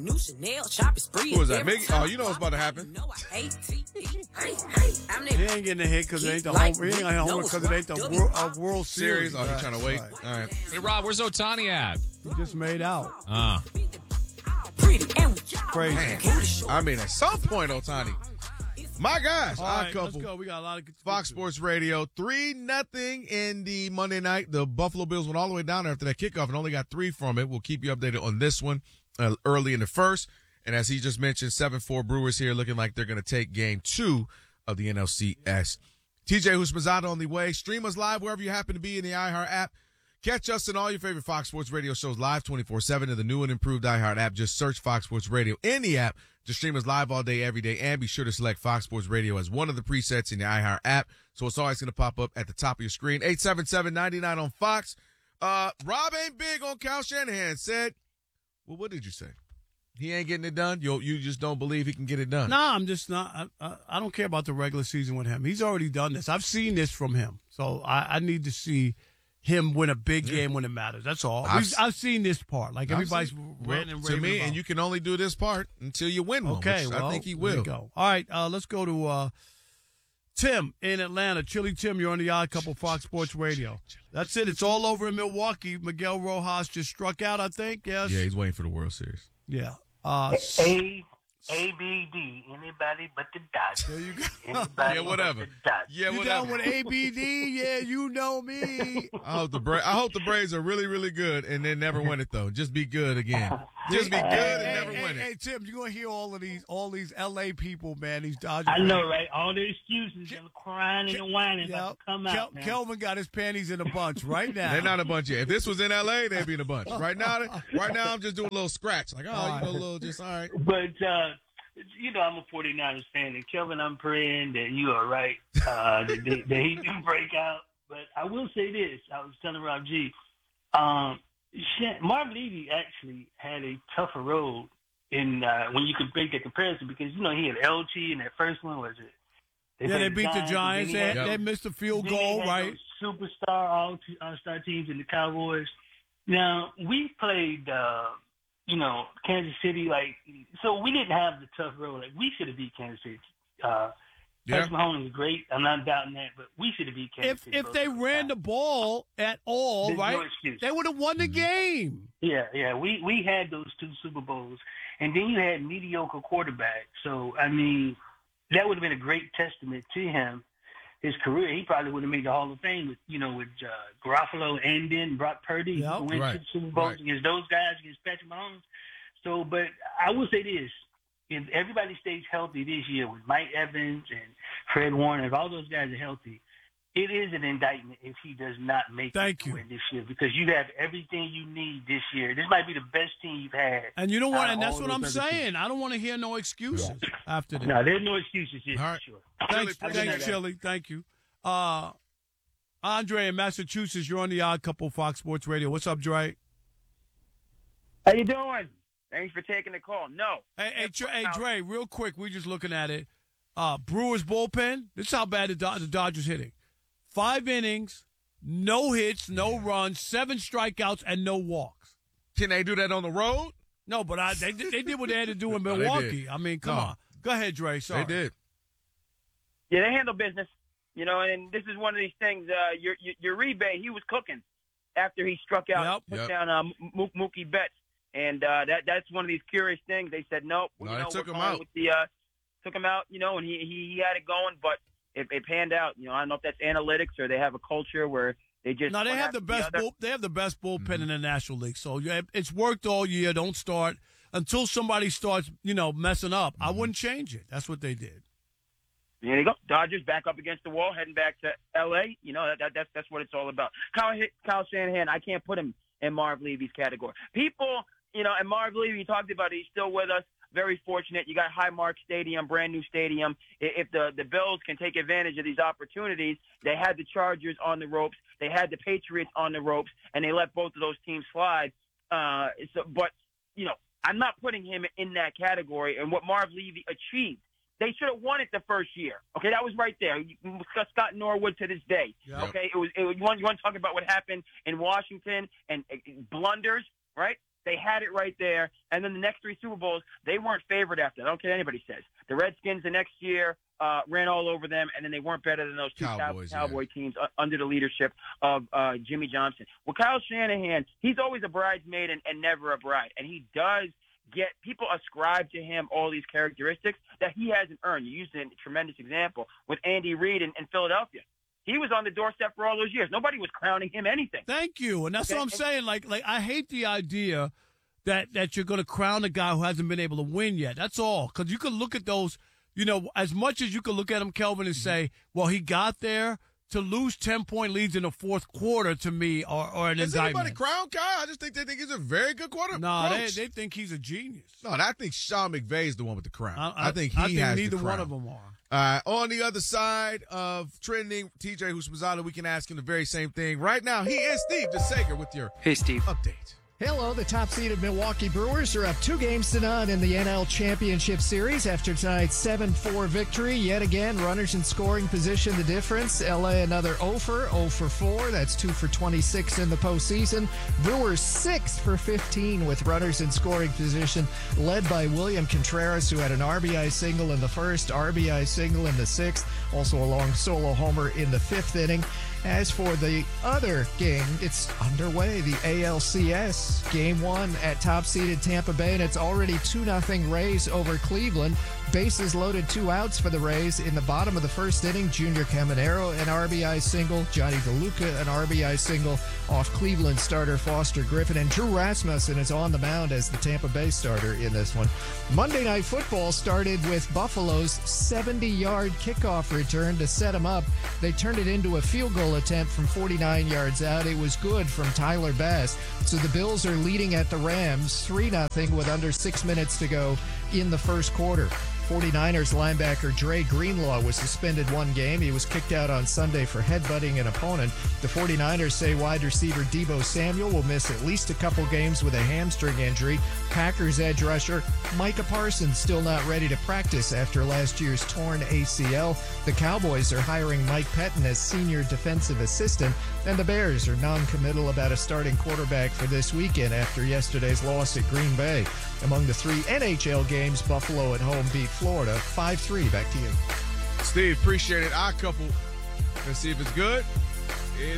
New Chanel shopping spree. Who was that? Mickey? Oh, you know what's about to happen. He ain't getting a hit because it ain't the home. He ain't got home because it ain't the World Series. Oh, he's trying to wait. All right. Hey, Rob, where's Ohtani at? He just made out. Crazy. Man. I mean, at some point, Ohtani. My gosh. All right, couple. let's go. We got a lot of Fox Sports Radio, 3-0 in the Monday night. The Buffalo Bills went all the way down after that kickoff and only got 3 from it. We'll keep you updated on this one early in the first. And as he just mentioned, 7-4 Brewers here looking like they're going to take game 2 of the NLCS. TJ Houshmandzadeh on the way. Stream us live wherever you happen to be in the iHeart app. Catch us in all your favorite Fox Sports Radio shows live 24/7 in the new and improved iHeart app. Just search Fox Sports Radio in the app to stream us live all day, every day. And be sure to select Fox Sports Radio as one of the presets in the iHeart app. So it's always going to pop up at the top of your screen. 877-99 on Fox. Rob ain't big on Kyle Shanahan. Said, well, what did you say? He ain't getting it done? You just don't believe he can get it done? Nah, I'm just not. I don't care about the regular season with him. He's already done this. I've seen this from him. So I need to see him win a big game when it matters. That's all. I've seen this part. Like everybody's ranting and raving to me, about. and you can only do this part until you win one. Okay, which well, I think he there will. you go. All right, let's go to Tim in Atlanta. Chili Tim, you're on the Odd Couple Fox Sports Radio. That's it. It's all over in Milwaukee. Miguel Rojas just struck out, I think. Yes. Yeah, he's waiting for the World Series. Yeah. ABD, anybody but the Dodgers. There you go. Anybody Yeah, whatever. But the Dodgers. Yeah, You whatever. down with ABD? Yeah, you know me. I hope the Braves are really, really good and then never win it though. Just be good again. Just be good and never win it. Hey, Tim, you're gonna hear all these LA people, man. These Dodgers. I know, right? All the excuses and the crying and the whining about to come out. Kelvin got his panties in a bunch right now. They're not a bunch yet. If this was in LA, they'd be in a bunch. Right now, I'm just doing a little scratch. Like, a little just all right. But I'm a 49ers fan, and Kelvin, I'm praying that you are right, that he can break out. But I will say this: I was telling Rob G, Marv Levy actually had a tougher road in when you could make that comparison because he had LT in that first one. Was it? They beat the Giants. They missed a field goal, right? Superstar all-star teams in the Cowboys. Now we played. Kansas City, so we didn't have the tough road. We should have beat Kansas City. Patrick Mahomes was great. I'm not doubting that, but we should have beat Kansas City. If they ran the ball at all, there's right, no excuse. they would have won the game. Yeah. We had those 2 Super Bowls, and then you had mediocre quarterbacks. So, that would have been a great testament to him. His career, he probably would have made the Hall of Fame with Garofalo and then Brock Purdy. Yep. Who went to the Super Bowls against those guys, against Patrick Mahomes. So, but I will say this. If everybody stays healthy this year with Mike Evans and Fred Warner, if all those guys are healthy, it is an indictment if he does not make it to win this year because you have everything you need this year. This might be the best team you've had. And you know what? And that's what I'm saying. I don't want to hear no excuses after this. No, there's no excuses here. All right. For sure. Thanks, Chili. Thank you. Andre in Massachusetts, you're on the Odd Couple Fox Sports Radio. What's up, Dre? How you doing? Thanks for taking the call. No. Hey, Dre, real quick, we're just looking at it. Brewers bullpen, this is how bad the Dodgers hitting. 5 innings, no hits, no runs, 7 strikeouts, and no walks. Can they do that on the road? No, but they did what they had to do in Milwaukee. Come on. Go ahead, Dre. Sorry. They did. Yeah, they handle business. And this is one of these things. Uribe, he was cooking after he struck out, put down Mookie Betts. And that's one of these curious things. They said, nope. They took him out. Took him out, and he had it going, but it panned out. I don't know if that's analytics or they have a culture where they just they have the best. They have the best bullpen in the National League. So it's worked all year. Don't start until somebody starts, messing up. I wouldn't change it. That's what they did. There you go. Dodgers back up against the wall, heading back to L.A. That's what it's all about. Kyle Shanahan, I can't put him in Marv Levy's category. People, and Marv Levy, you talked about it. He's still with us. Very fortunate. You got Highmark Stadium, brand new stadium. If the Bills can take advantage of these opportunities, they had the Chargers on the ropes, they had the Patriots on the ropes, and they let both of those teams slide. But I'm not putting him in that category. And what Marv Levy achieved, they should have won it the first year. Okay, that was right there. Scott Norwood to this day. Yep. Okay, you want to talk about what happened in Washington and blunders, right? They had it right there. And then the next 3 Super Bowls, they weren't favored after. I don't care what anybody says. The Redskins the next year ran all over them, and then they weren't better than those two Cowboy teams under the leadership of Jimmy Johnson. Well, Kyle Shanahan, he's always a bridesmaid and never a bride. And he does get – people ascribe to him all these characteristics that he hasn't earned. You used a tremendous example with Andy Reid in Philadelphia. He was on the doorstep for all those years. Nobody was crowning him anything. Thank you. And that's what I'm saying. Like I hate the idea that you're going to crown a guy who hasn't been able to win yet. That's all. Because you can look at those, as much as you can look at him, Kelvin, and say, well, he got there. To lose 10-point leads in the fourth quarter, to me, or an indictment. Does anybody crown Kyle? I just think they think he's a very good quarterback. No, they think he's a genius. No, I think Sean McVay is the one with the crown. I think he has the crown. Neither one of them are. On the other side of trending, TJ Houshmandzadeh, we can ask him the very same thing. Right now, he is Steve DeSager with your update. Hello, the top-seeded Milwaukee Brewers are up 2 games to none in the NL Championship Series after tonight's 7-4 victory. Yet again, runners in scoring position the difference. LA another 0 for 4. That's 2 for 26 in the postseason. Brewers 6 for 15 with runners in scoring position, led by William Contreras, who had an RBI single in the first, RBI single in the sixth, also a long solo homer in the 5th inning. As for the other game, it's underway. The ALCS Game 1 at top-seeded Tampa Bay, and it's already 2-0 Rays over Cleveland. Bases loaded, 2 outs for the Rays. In the bottom of the first inning, Junior Caminero, an RBI single. Johnny DeLuca, an RBI single off Cleveland starter Foster Griffin. And Drew Rasmussen is on the mound as the Tampa Bay starter in this one. Monday Night Football started with Buffalo's 70-yard kickoff return to set them up. They turned it into a field goal attempt from 49 yards out. It was good from Tyler Bass. So the Bills are leading at the Rams 3-0 with under 6 minutes to go in the first quarter. 49ers linebacker Dre Greenlaw was suspended 1 game. He was kicked out on Sunday for headbutting an opponent. The 49ers say wide receiver Deebo Samuel will miss at least a couple games with a hamstring injury. Packers edge rusher Micah Parsons still not ready to practice after last year's torn ACL. The Cowboys are hiring Mike Pettin as senior defensive assistant, and the Bears are non-committal about a starting quarterback for this weekend after yesterday's loss at Green Bay. Among the 3 NHL games, Buffalo at home beat Florida 5-3. Back to you. Steve, appreciate it. Eye couple. Let's see if it's good. It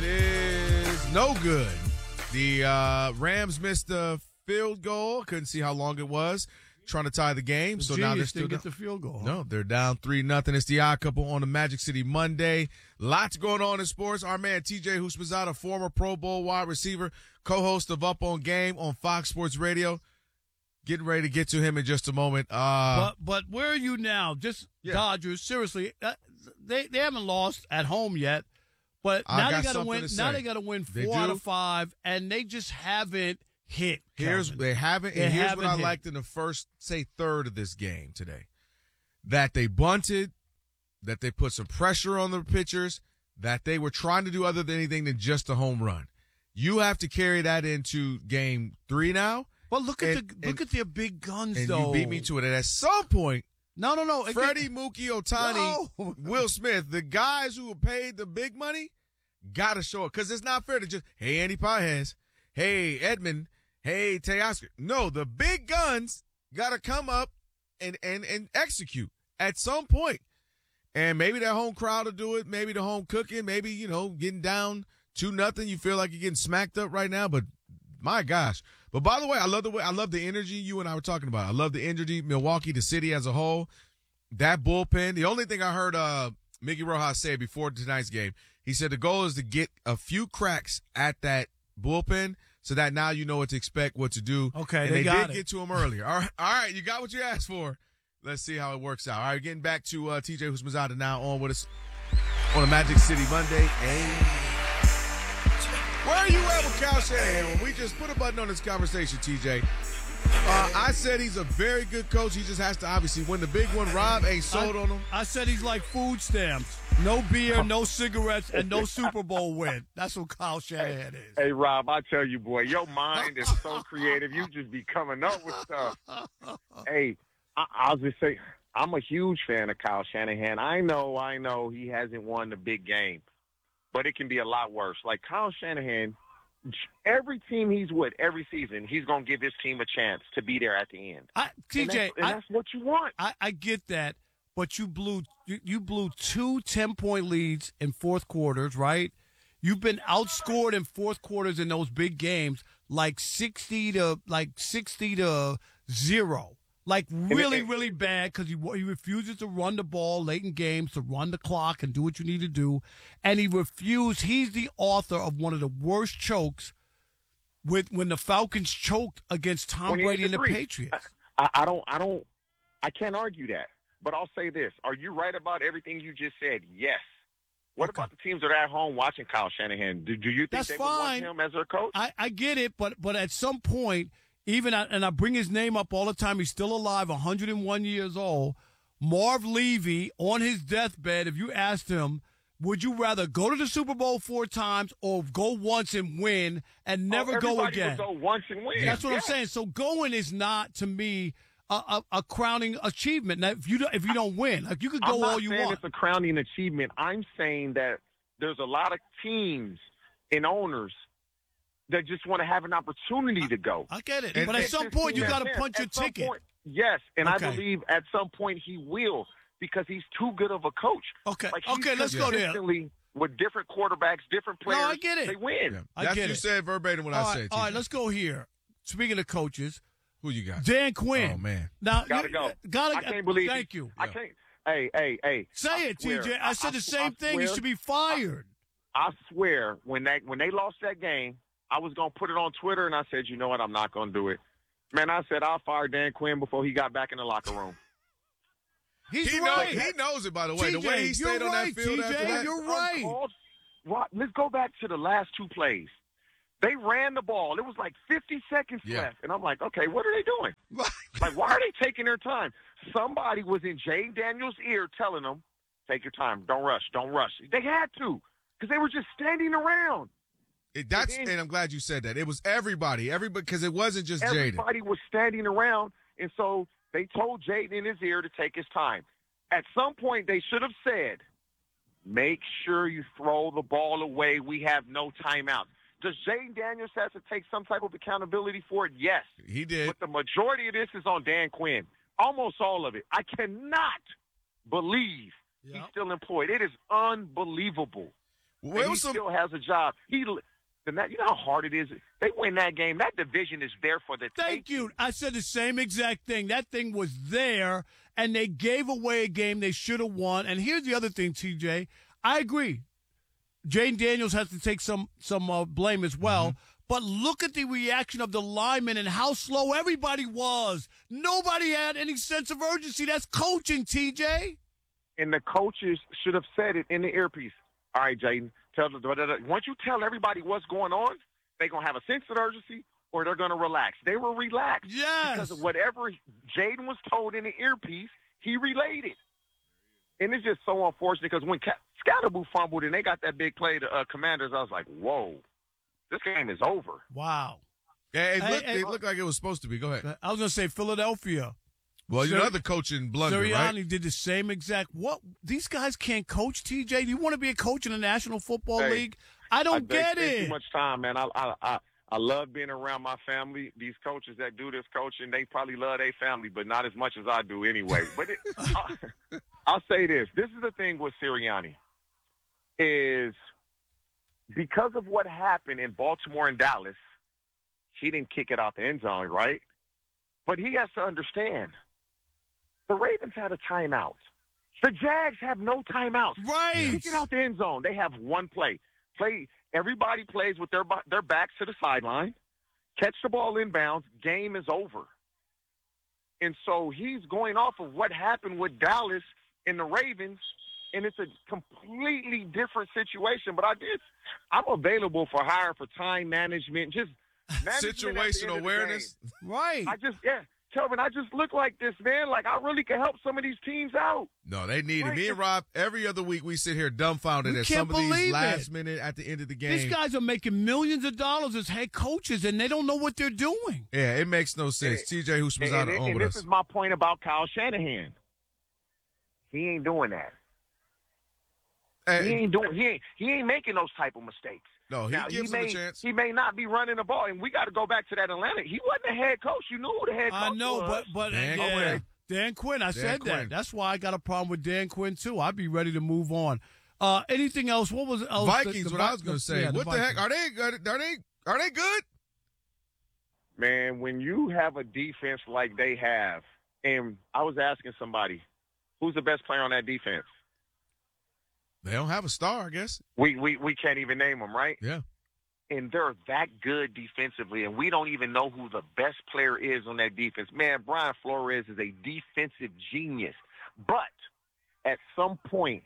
is no good. The Rams missed the field goal. Couldn't see how long it was. Trying to tie the game. So now they're still didn't get the field goal. No, they're down 3-0. It's the Odd Couple on the Magic City Monday. Lots going on in sports. Our man TJ Houshmandzadeh, former Pro Bowl wide receiver, co-host of Up on Game on Fox Sports Radio. Getting ready to get to him in just a moment. But where are you now? Dodgers, seriously, they haven't lost at home yet. But now they got to win. Now they got to win 4 out of 5, and they just haven't hit. They haven't. And here's what I liked in the first, say, third of this game today: that they bunted, that they put some pressure on the pitchers, that they were trying to do other than anything than just a home run. You have to carry that into Game 3 now. Well, look at their big guns, though. And you beat me to it. And at some point, no. Freddie, Mookie, Ohtani, Will Smith, the guys who were paid the big money, got to show it. Because it's not fair to just, hey, Andy Pages, hey, Edmund, hey, Teoscar. No, the big guns got to come up and execute at some point. And maybe that home crowd will do it. Maybe the home cooking. Maybe, getting down 2-0. You feel like you're getting smacked up right now. But my gosh. But by the way, I love the energy you and I were talking about. I love the energy, Milwaukee, the city as a whole. That bullpen. The only thing I heard Mickey Rojas say before tonight's game, he said the goal is to get a few cracks at that bullpen so that now you know what to expect, what to do. Okay, and they did get to him earlier. All right, you got what you asked for. Let's see how it works out. All right, getting back to TJ Houshmandzadeh now on with us on a Magic City Monday. Where are you at with Kyle Shanahan? We just put a button on this conversation, TJ. I said he's a very good coach. He just has to obviously win the big one. Rob ain't sold on him. I said he's like food stamps. No beer, no cigarettes, and no Super Bowl win. That's what Kyle Shanahan is. Hey, Rob, I tell you, boy, your mind is so creative. You just be coming up with stuff. Hey, I'll just say I'm a huge fan of Kyle Shanahan. I know he hasn't won the big game, but it can be a lot worse. Like Kyle Shanahan, every team he's with every season, he's going to give his team a chance to be there at the end. TJ, that's what you want. I get that, but you blew 2 10-point leads in fourth quarters, right? You've been outscored in fourth quarters in those big games, like 60 to 0. Like really bad because he refuses to run the ball late in games, to run the clock and do what you need to do. And he's the author of one of the worst chokes when the Falcons choked against Tom Brady and the Patriots. I can't argue that. But I'll say this. Are you right about everything you just said? Yes. What about the teams that are at home watching Kyle Shanahan? Do you think they would want him as their coach? I get it, but at some point, I bring his name up all the time. He's still alive, 101 years old. Marv Levy, on his deathbed, if you asked him, would you rather go to the Super Bowl 4 times or go once and win and never go again? Would go once and win. That's what I'm saying. So going is not, to me, a crowning achievement. Now, if you don't win, like, you could go all you want. I'm not saying it's a crowning achievement. I'm saying that there's a lot of teams and owners that just want to have an opportunity to go. I get it. But at some point, you got to punch your ticket. Yes, and I believe at some point he will, because he's too good of a coach. Okay, let's go there. With different quarterbacks, different players, I get it. They win. Yeah. That's what you said verbatim when I said. All right, let's go here. Speaking of coaches, who you got? Dan Quinn. Oh, man. Now, gotta go. I can't believe Thank you. I can't. Hey. Say it, TJ. I said the same thing. He should be fired. I swear, when they lost that game, I was going to put it on Twitter, and I said, you know what, I'm not going to do it. Man, I said I'll fire Dan Quinn before he got back in the locker room. He knows it, by the way. TJ, the way he stayed on that field TJ, after that. You're right. Let's go back to the last 2 plays. They ran the ball. It was like 50 seconds left. And I'm like, okay, what are they doing? Like, why are they taking their time? Somebody was in Jay Daniels' ear telling them, take your time. Don't rush. They had to, because they were just standing around. And I'm glad you said that. It was everybody, because it wasn't just Jaden. Everybody was standing around, and so they told Jaden in his ear to take his time. At some point, they should have said, make sure you throw the ball away. We have no timeouts. Does Jaden Daniels have to take some type of accountability for it? Yes. He did. But the majority of this is on Dan Quinn. Almost all of it. I cannot believe he's still employed. It is unbelievable. Well, he still has a job. You know how hard it is? They win that game. That division is there for the Thank you. I said the same exact thing. That thing was there, and they gave away a game they should have won. And here's the other thing, TJ. I agree. Jaden Daniels has to take some blame as well. Mm-hmm. But look at the reaction of the linemen and how slow everybody was. Nobody had any sense of urgency. That's coaching, TJ. And the coaches should have said it in the earpiece. All right, Jaden. Once you tell everybody what's going on, they're going to have a sense of urgency or they're going to relax. They were relaxed. Yes. Because of whatever Jaden was told in the earpiece, he relayed it. And it's just so unfortunate because when Scatterboo fumbled and they got that big play to Commanders, I was like, whoa, this game is over. Wow. Yeah, it looked like it was supposed to be. Go ahead. I was going to say Philadelphia. Well, another coaching blunder, right? Sirianni did the same exact. What? These guys can't coach, TJ. Do you want to be a coach in the National Football League? I don't get it. Too much time, man. I love being around my family. These coaches that do this coaching, they probably love their family, but not as much as I do anyway. But I'll say this. This is the thing with Sirianni is because of what happened in Baltimore and Dallas, he didn't kick it out the end zone, right? But he has to understand, the Ravens had a timeout. The Jags have no timeouts. Right. Kick it out the end zone. They have one play. Everybody plays with their backs to the sideline, catch the ball inbounds, game is over. And so he's going off of what happened with Dallas and the Ravens, and it's a completely different situation. But I'm available for hire for time management, just situational awareness. Right. Kelvin, I just look like this, man. Like, I really can help some of these teams out. No, they need it. Me and Rob, every other week we sit here dumbfounded at some of these last minute at the end of the game. These guys are making millions of dollars as head coaches, and they don't know what they're doing. Yeah, it makes no sense. TJ Houshmandzadeh on with us. This is my point about Kyle Shanahan. He ain't doing that. He ain't making those type of mistakes. No, now, gives him a chance. He may not be running the ball, and we got to go back to that Atlanta. He wasn't a head coach. You knew who the head coach was. I know, but Dan Quinn. I said that. That's why I got a problem with Dan Quinn too. I'd be ready to move on. Anything else? What was else? Vikings? What I was going to say. What the heck? Are they good? Are they good? Man, when you have a defense like they have, and I was asking somebody, who's the best player on that defense? They don't have a star, I guess. We can't even name them, right? Yeah. And they're that good defensively, and we don't even know who the best player is on that defense. Man, Brian Flores is a defensive genius. But at some point,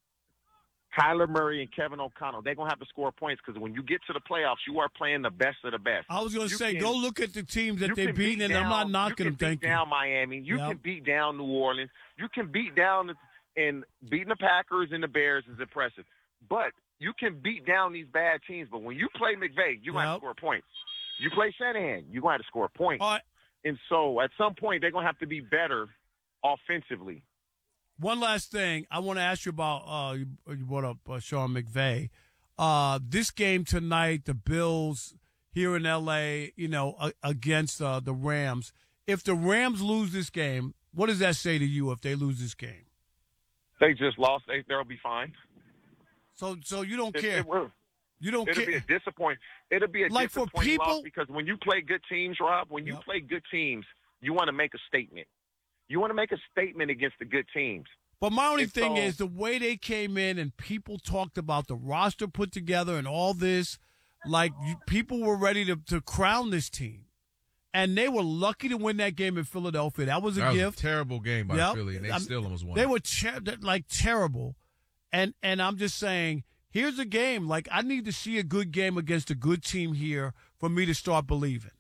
Kyler Murray and Kevin O'Connell, they're going to have to score points because when you get to the playoffs, you are playing the best of the best. I was going to say, go look at the teams that they've beaten, and I'm not knocking them. You can beat down Miami. You can beat down New Orleans. You can beat down and beating the Packers and the Bears is impressive. But you can beat down these bad teams. But when you play McVay, you're going to have to score points. You play Shanahan, you're going to have to score points. And so at some point, they're going to have to be better offensively. One last thing I want to ask you about, you brought up Sean McVay. This game tonight, the Bills here in L.A., against the Rams. If the Rams lose this game, what does that say to you if they lose this game? They just lost. They'll be fine. So you don't care. You don't care. It'll be a disappointment. It'll be a disappointing loss because when you play good teams, Rob, when you play good teams, you want to make a statement. You want to make a statement against the good teams. But my only thing is the way they came in and people talked about the roster put together and all this, like people were ready to crown this team. And they were lucky to win that game in Philadelphia. That was a gift. A terrible game by Philly, and they still almost won. They were terrible. And I'm just saying, here's a game. Like, I need to see a good game against a good team here for me to start believing.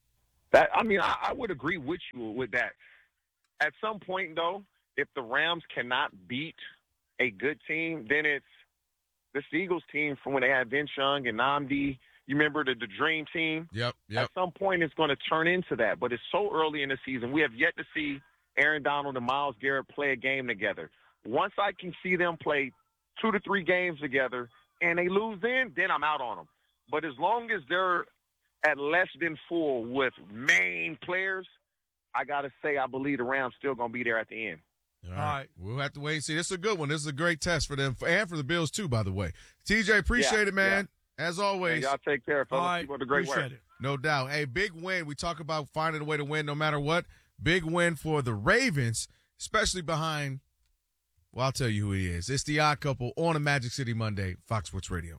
I would agree with you with that. At some point, though, if the Rams cannot beat a good team, then it's this Eagles team from when they had Vince Young and Nnamdi. You remember the Dream Team? Yep. At some point, it's going to turn into that. But it's so early in the season. We have yet to see Aaron Donald and Myles Garrett play a game together. Once I can see them play 2 to 3 games together and they lose then I'm out on them. But as long as they're at less than full with main players, I got to say I believe the Rams still going to be there at the end. All right. We'll have to wait and see. This is a good one. This is a great test for them and for the Bills, too, by the way. TJ, appreciate it, man. As always. Hey, y'all take care, fellas. All right. Keep up the great work. It. No doubt. Hey, big win. We talk about finding a way to win no matter what. Big win for the Ravens, especially behind, well, I'll tell you who he is. It's the Odd Couple on a Magic City Monday, Fox Sports Radio.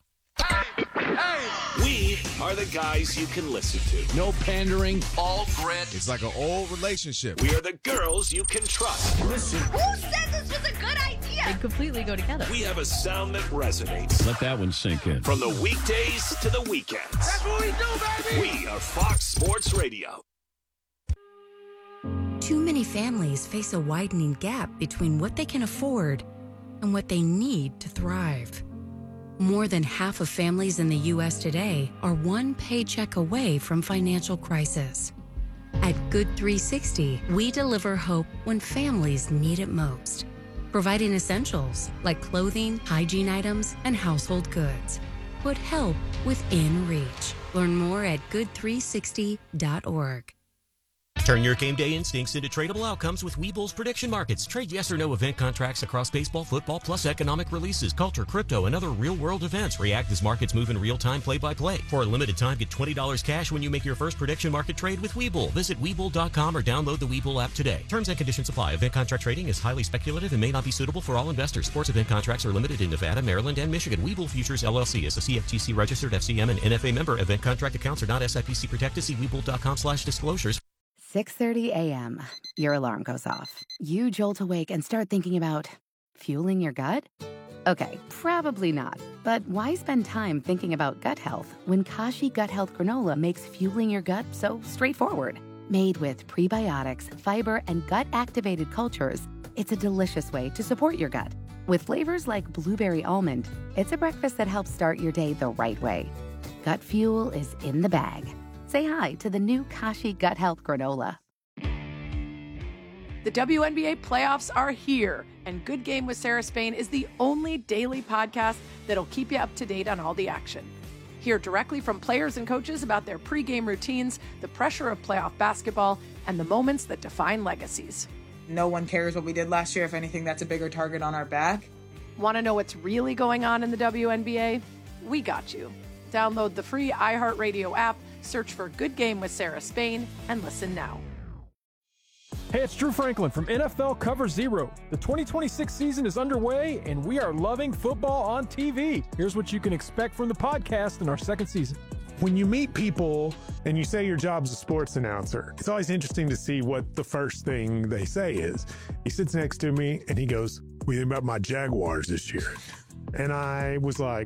We are the guys you can listen to. No pandering, all grit. It's like an old relationship. We are the girls you can trust. Listen. Who said this was a good idea? They completely go together. We have a sound that resonates. Let that one sink in. From the weekdays to the weekends. That's what we do, baby. We are Fox Sports Radio. Too many families face a widening gap between what they can afford and what they need to thrive. More than half of families in the U.S. today are one paycheck away from financial crisis. At Good 360, we deliver hope when families need it most, providing essentials like clothing, hygiene items, and household goods. Put help within reach. Learn more at good360.org. Turn your game day instincts into tradable outcomes with Webull's prediction markets. Trade yes or no event contracts across baseball, football, plus economic releases, culture, crypto, and other real-world events. React as markets move in real time, play-by-play. For a limited time, get $20 cash when you make your first prediction market trade with Webull. Visit Webull.com or download the Webull app today. Terms and conditions apply. Event contract trading is highly speculative and may not be suitable for all investors. Sports event contracts are limited in Nevada, Maryland, and Michigan. Webull Futures, LLC is a CFTC registered FCM and NFA member. Event contract accounts are not SIPC protected. See Webull.com/disclosures. 6:30 a.m. Your alarm goes off. You jolt awake and start thinking about fueling your gut? Okay, probably not. But why spend time thinking about gut health when Kashi Gut Health Granola makes fueling your gut so straightforward? Made with prebiotics, fiber, and gut-activated cultures, it's a delicious way to support your gut. With flavors like blueberry almond, it's a breakfast that helps start your day the right way. Gut fuel is in the bag. Say hi to the new Kashi Gut Health Granola. The WNBA playoffs are here, and Good Game with Sarah Spain is the only daily podcast that'll keep you up to date on all the action. Hear directly from players and coaches about their pregame routines, the pressure of playoff basketball, and the moments that define legacies. No one cares what we did last year. If anything, that's a bigger target on our back. Want to know what's really going on in the WNBA? We got you. Download the free iHeartRadio app, search for Good Game with Sarah Spain, and listen now. Hey, it's Drew Franklin from NFL Cover Zero. The 2026 season is underway, and we are loving football on TV. Here's what you can expect from the podcast in our second season. When you meet people and you say your job's a sports announcer, it's always interesting to see what the first thing they say is. He sits next to me and he goes, "What do you think about my Jaguars this year?" And I was like,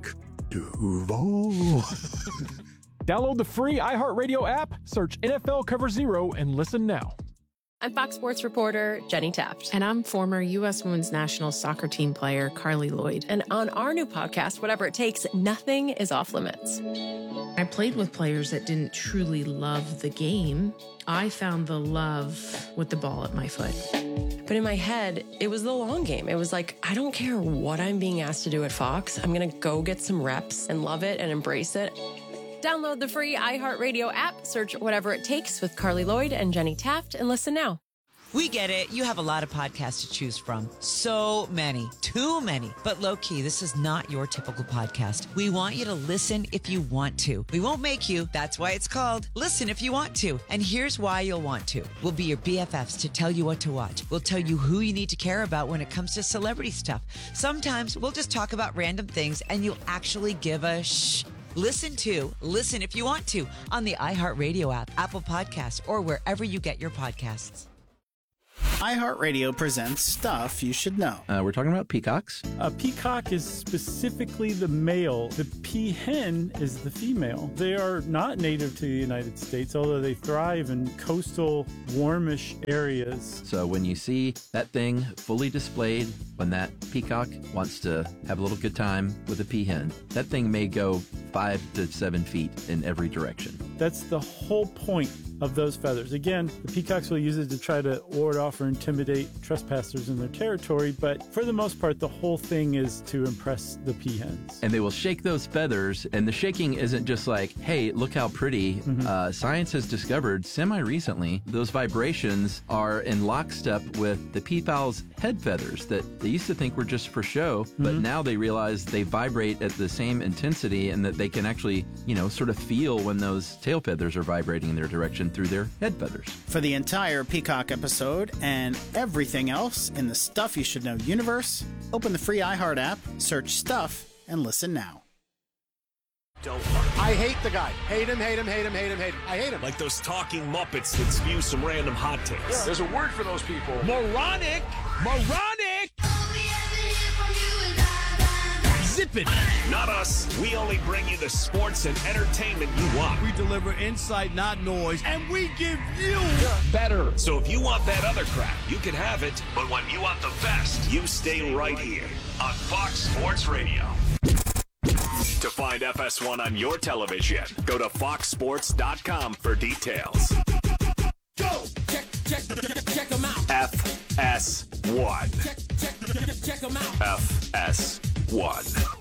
Duval. Download the free iHeartRadio app, search NFL Cover Zero, and listen now. I'm Fox Sports reporter Jenny Taft. And I'm former U.S. Women's National Soccer Team player Carly Lloyd. And on our new podcast, Whatever It Takes, nothing is off limits. I played with players that didn't truly love the game. I found the love with the ball at my foot. But in my head, it was the long game. It was like, I don't care what I'm being asked to do at Fox. I'm going to go get some reps and love it and embrace it. Download the free iHeartRadio app, search Whatever It Takes with Carly Lloyd and Jenny Taft, and listen now. We get it. You have a lot of podcasts to choose from. So many. Too many. But low-key, this is not your typical podcast. We want you to listen if you want to. We won't make you. That's why it's called Listen If You Want To. And here's why you'll want to. We'll be your BFFs to tell you what to watch. We'll tell you who you need to care about when it comes to celebrity stuff. Sometimes we'll just talk about random things and you'll actually give a shh. Listen If You Want To on the iHeartRadio app, Apple Podcasts, or wherever you get your podcasts. iHeartRadio presents Stuff You Should Know. We're talking about peacocks. A peacock is specifically the male. The peahen is the female. They are not native to the United States, although they thrive in coastal, warmish areas. So when you see that thing fully displayed, when that peacock wants to have a little good time with a peahen, that thing may go 5 to 7 feet in every direction. That's the whole point of those feathers. Again, the peacocks will use it to try to ward off or intimidate trespassers in their territory, but for the most part, the whole thing is to impress the peahens. And they will shake those feathers, and the shaking isn't just like, hey, look how pretty. Science has discovered semi-recently those vibrations are in lockstep with the peafowl's head feathers that they used to think were just for show, but now they realize they vibrate at the same intensity and that they can actually, sort of feel when those tail feathers are vibrating in their direction through their head feathers. For the entire Peacock episode and everything else in the Stuff You Should Know universe, open the free iHeart app, search Stuff, and listen now. I hate the guy. Hate him. I hate him. Like those talking Muppets that spew some random hot takes. Yeah, there's a word for those people. Moronic! Zip it! Not us. We only bring you the sports and entertainment you want. We deliver insight, not noise, and we give you better. So if you want that other crap, you can have it. But when you want the best, you stay right here on Fox Sports Radio. To find FS1 on your television, go to foxsports.com for details. Go! Check them out. FS1. Check them out. FS1.